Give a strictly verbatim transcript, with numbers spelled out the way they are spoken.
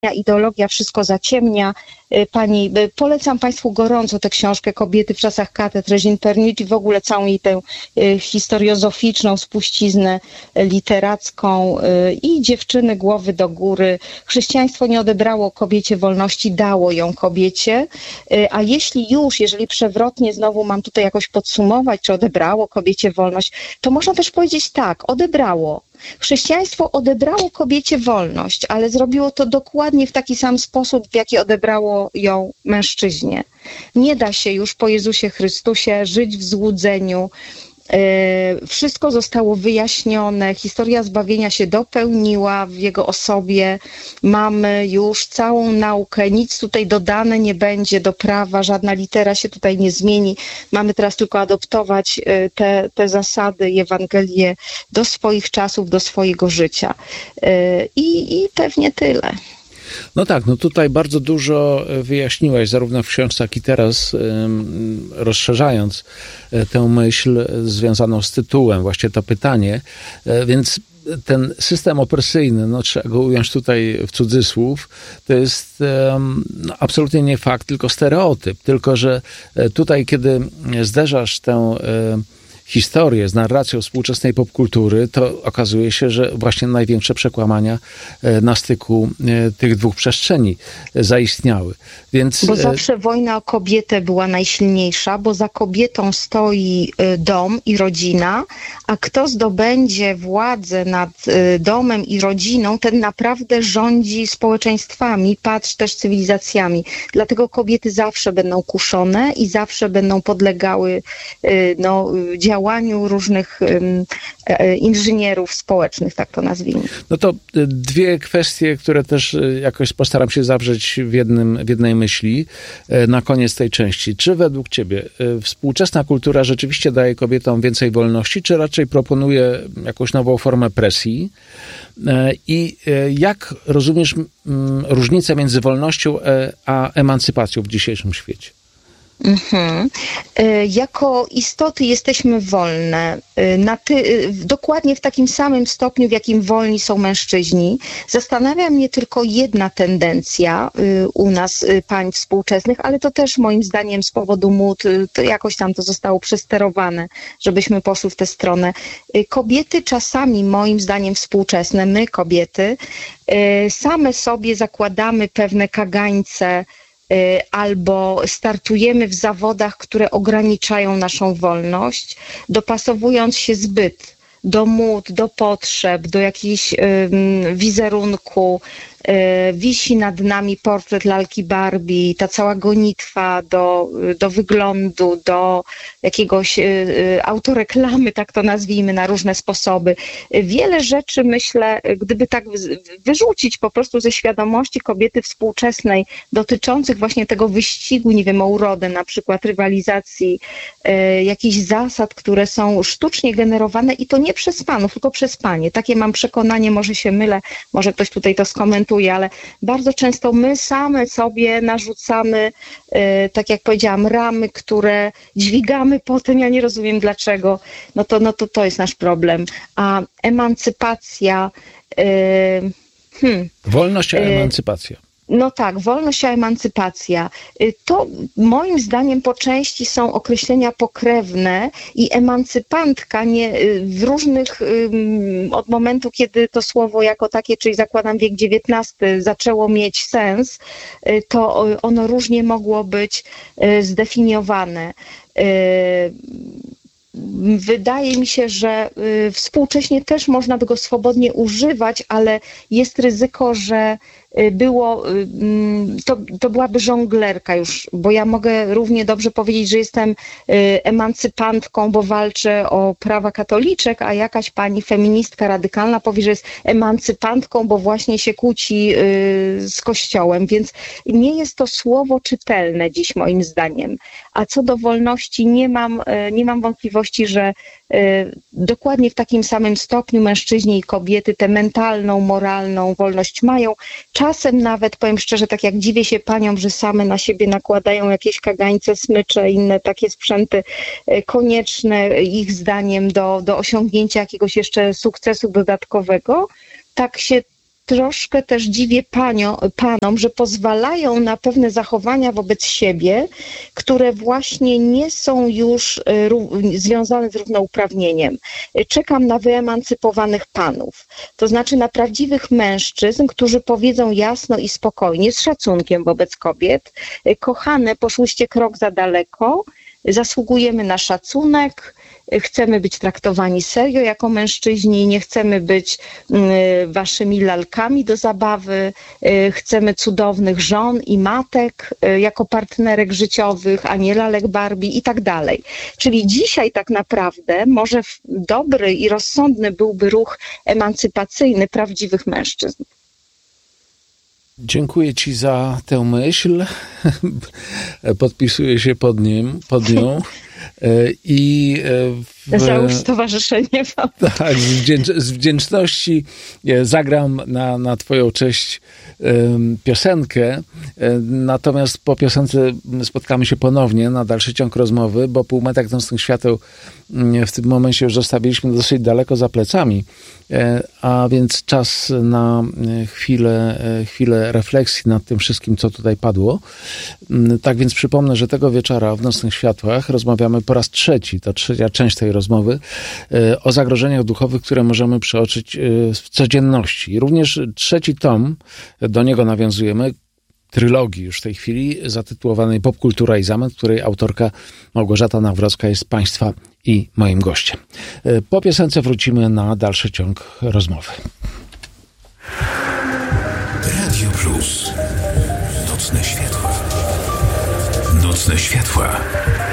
ideologia wszystko zaciemnia. Pani, polecam Państwu gorąco tę książkę Kobiety w czasach katedr Regine Pernit i w ogóle całą jej tę historiozoficzną spuściznę literacką i Dziewczyny głowy do góry. Chrześcijaństwo nie odebrało kobiecie wolności, dało ją kobiecie, a jeśli już, jeżeli przewrotnie znowu mam tutaj jakoś podsumować, czy odebrało kobiecie wolność, to można też powiedzieć tak, odebrało. Chrześcijaństwo odebrało kobiecie wolność, ale zrobiło to dokładnie w taki sam sposób, w jaki odebrało ją mężczyźnie. Nie da się już po Jezusie Chrystusie żyć w złudzeniu. Wszystko zostało wyjaśnione, historia zbawienia się dopełniła w jego osobie. Mamy już całą naukę, nic tutaj dodane nie będzie do prawa, żadna litera się tutaj nie zmieni. Mamy teraz tylko adoptować te, te zasady i Ewangelię do swoich czasów, do swojego życia. I, i pewnie tyle. No tak, no tutaj bardzo dużo wyjaśniłaś, zarówno w książce, jak i teraz, rozszerzając tę myśl związaną z tytułem, właśnie to pytanie, więc ten system opresyjny, no trzeba go ująć tutaj w cudzysłów, to jest no, absolutnie nie fakt, tylko stereotyp, tylko że tutaj, kiedy zderzasz tę historię z narracją współczesnej popkultury, to okazuje się, że właśnie największe przekłamania na styku tych dwóch przestrzeni zaistniały. Więc... Bo zawsze wojna o kobietę była najsilniejsza, bo za kobietą stoi dom i rodzina, a kto zdobędzie władzę nad domem i rodziną, ten naprawdę rządzi społeczeństwami, patrz też cywilizacjami. Dlatego kobiety zawsze będą kuszone i zawsze będą podlegały no, działaniu działaniu różnych um, inżynierów społecznych, tak to nazwijmy. No to dwie kwestie, które też jakoś postaram się zawrzeć w, jednym, w jednej myśli na koniec tej części. Czy według ciebie współczesna kultura rzeczywiście daje kobietom więcej wolności, czy raczej proponuje jakąś nową formę presji? I jak rozumiesz różnicę między wolnością a emancypacją w dzisiejszym świecie? Mhm. Jako istoty jesteśmy wolne, na ty, dokładnie w takim samym stopniu, w jakim wolni są mężczyźni. Zastanawia mnie tylko jedna tendencja u nas, pań współczesnych, ale to też moim zdaniem z powodu mód, to jakoś tam to zostało przesterowane, żebyśmy poszły w tę stronę. Kobiety czasami, moim zdaniem współczesne, my kobiety, same sobie zakładamy pewne kagańce, albo startujemy w zawodach, które ograniczają naszą wolność, dopasowując się zbyt do mód, do potrzeb, do jakichś um, wizerunku. Wisi nad nami portret lalki Barbie, ta cała gonitwa do, do wyglądu, do jakiegoś autoreklamy, tak to nazwijmy, na różne sposoby. Wiele rzeczy, myślę, gdyby tak wyrzucić po prostu ze świadomości kobiety współczesnej dotyczących właśnie tego wyścigu, nie wiem, o urodę, na przykład rywalizacji, jakichś zasad, które są sztucznie generowane i to nie przez panów, tylko przez panie. Takie mam przekonanie, może się mylę, może ktoś tutaj to skomentuje, ale bardzo często my same sobie narzucamy, tak jak powiedziałam, ramy, które dźwigamy potem, ja nie rozumiem dlaczego, no to, no to, to jest nasz problem. A emancypacja... Hmm, Wolność a emancypacja. No tak, wolność a emancypacja. To moim zdaniem po części są określenia pokrewne i emancypantka nie, w różnych, od momentu, kiedy to słowo jako takie, czyli zakładam wiek dziewiętnasty, zaczęło mieć sens, to ono różnie mogło być zdefiniowane. Wydaje mi się, że współcześnie też można tego swobodnie używać, ale jest ryzyko, że było, to, to byłaby żonglerka już, bo ja mogę równie dobrze powiedzieć, że jestem emancypantką, bo walczę o prawa katoliczek, a jakaś pani feministka radykalna powie, że jest emancypantką, bo właśnie się kłóci z Kościołem, więc nie jest to słowo czytelne dziś moim zdaniem. A co do wolności, nie mam, nie mam wątpliwości, że dokładnie w takim samym stopniu mężczyźni i kobiety tę mentalną, moralną wolność mają. Czasem nawet, powiem szczerze, tak jak dziwię się paniom, że same na siebie nakładają jakieś kagańce, smycze, inne takie sprzęty konieczne ich zdaniem do, do osiągnięcia jakiegoś jeszcze sukcesu dodatkowego, tak się troszkę też dziwię panio, panom, że pozwalają na pewne zachowania wobec siebie, które właśnie nie są już związane z równouprawnieniem. Czekam na wyemancypowanych panów, to znaczy na prawdziwych mężczyzn, którzy powiedzą jasno i spokojnie, z szacunkiem wobec kobiet: kochane, poszłyście krok za daleko, zasługujemy na szacunek, chcemy być traktowani serio jako mężczyźni, nie chcemy być waszymi lalkami do zabawy, chcemy cudownych żon i matek jako partnerek życiowych, a nie lalek Barbie i tak dalej. Czyli dzisiaj tak naprawdę może dobry i rozsądny byłby ruch emancypacyjny prawdziwych mężczyzn. Dziękuję Ci za tę myśl. Podpisuję się pod nim, pod nią. I w, Załóż stowarzyszenie. Tak, z, wdzięcz, z wdzięczności zagram na, na Twoją cześć um, piosenkę. Natomiast po piosence spotkamy się ponownie na dalszy ciąg rozmowy, bo Półmetek Nocnych Świateł w tym momencie już zostawiliśmy dosyć daleko za plecami, a więc czas na chwilę, chwilę refleksji nad tym wszystkim, co tutaj padło. Tak więc przypomnę, że tego wieczora w Nocnych Światłach rozmawiamy po raz trzeci, to trzecia część tej rozmowy, o zagrożeniach duchowych, które możemy przeoczyć w codzienności. Również trzeci tom, do niego nawiązujemy, trylogii już w tej chwili, zatytułowanej Popkultura i Zamęt, której autorka Małgorzata Nawrocka jest Państwa i moim gościem. Po piosence wrócimy na dalszy ciąg rozmowy. Radio Plus. Nocne światła. Nocne światła.